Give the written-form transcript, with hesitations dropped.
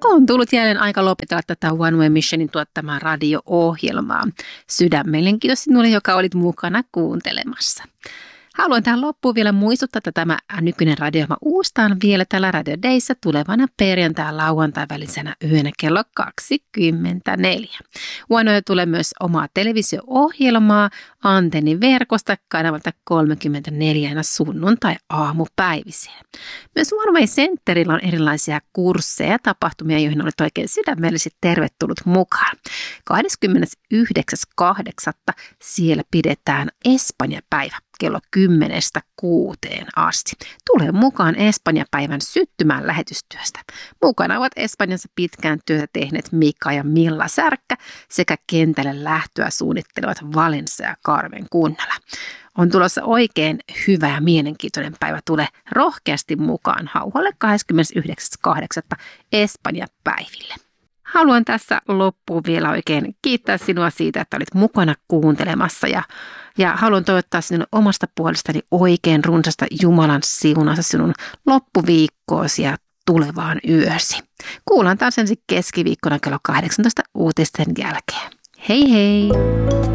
On tullut jälleen aika lopetella tätä One Way Missionin tuottamaa radio-ohjelmaa. Sydämellinen kiitos sinulle, joka olit mukana kuuntelemassa. Haluan tähän loppuun vielä muistuttaa, että tämä nykyinen radio uustaan vielä täällä Radio Dayssä tulevana perjantai-lauantai välisenä yönä kello 24. One tulee myös omaa televisio-ohjelmaa antenniverkosta kanavalta 34 sunnuntai-aamupäiviseen. Myös One Way Centerillä on erilaisia kursseja ja tapahtumia, joihin olet oikein sydämellisesti tervetullut mukaan. 29.8. siellä pidetään Espanja-päivä kello 10:00–6:00 asti. Tule mukaan Espanja-päivän syttymään lähetystyöstä. Mukana ovat Espanjassa pitkään työtä tehneet Mika ja Milla Särkkä sekä kentälle lähtöä suunnittelevat Valensa ja Carmen Kunnala. On tulossa oikein hyvä ja mielenkiintoinen päivä. Tule rohkeasti mukaan Hauhalle 29.8. Espanja-päiville. Haluan tässä loppuun vielä oikein kiittää sinua siitä, että olit mukana kuuntelemassa ja haluan toivottaa sinulle omasta puolestani oikein runsasta Jumalan siunansa sinun loppuviikkoosi ja tulevaan yösi. Kuullaan taas ensi keskiviikkona kello 18 uutisten jälkeen. Hei hei!